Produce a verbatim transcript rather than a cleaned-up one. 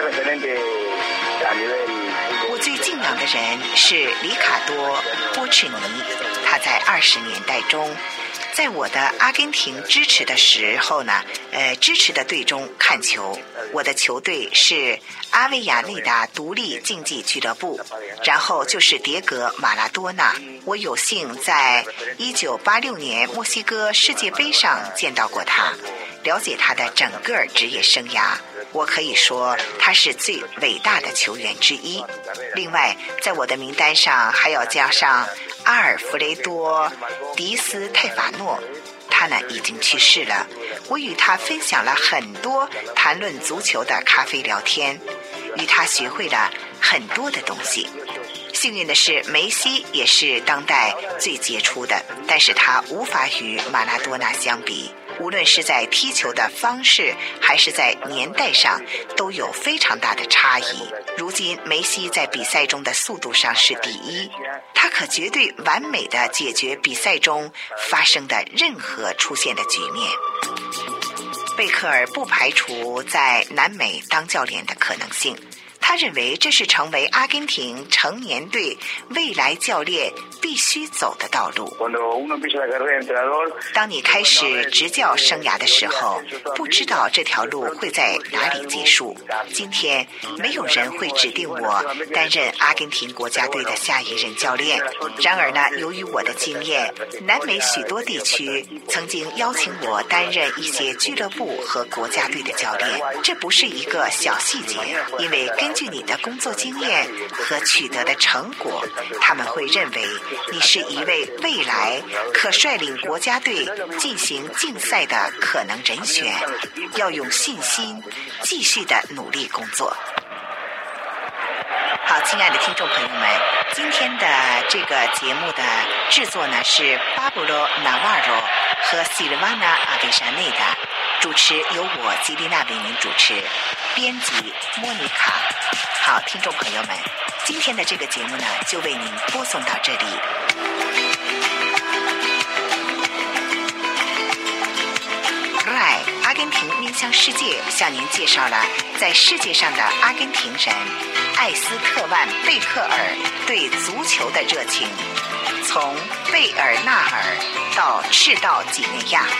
我最敬仰的人是里卡多·波赤尼，他在二十年代中，在我的阿根廷支持的时候呢，呃，支持的队中看球。我的球队是阿维亚内达独立竞技俱乐部，然后就是迭戈马拉多纳。我有幸在一九八六年墨西哥世界杯上见到过他，了解他的整个职业生涯。我可以说他是最伟大的球员之一。另外，在我的名单上还要加上阿尔弗雷多·迪斯泰法诺，他呢已经去世了。我与他分享了很多谈论足球的咖啡聊天，与他学会了很多的东西。幸运的是，梅西也是当代最杰出的，但是他无法与马拉多纳相比。无论是在踢球的方式还是在年代上都有非常大的差异。如今梅西在比赛中的速度上是第一，他可绝对完美地解决比赛中发生的任何出现的局面。贝克尔不排除在南美当教练的可能性，他认为这是成为阿根廷成年队未来教练必须走的道路。当你开始执教生涯的时候，不知道这条路会在哪里结束。今天没有人会指定我担任阿根廷国家队的下一任教练。然而呢，由于我的经验，南美许多地区曾经邀请我担任一些俱乐部和国家队的教练。这不是一个小细节，因为根据你的工作经验和取得的成果，他们会认为你是一位未来可率领国家队进行竞赛的可能人选，要有信心继续的努力工作。好，亲爱的听众朋友们，今天的这个节目的制作呢是巴布罗·纳瓦罗和西尔瓦纳·阿维莎内达，主持由我吉丽娜为您主持，编辑莫妮卡。好，听众朋友们，今天的这个节目呢就为您播送到这里。Rai 阿根廷面向世界向您介绍了在世界上的阿根廷人艾斯特万·贝克尔对足球的热情，从贝尔纳尔到赤道几内亚。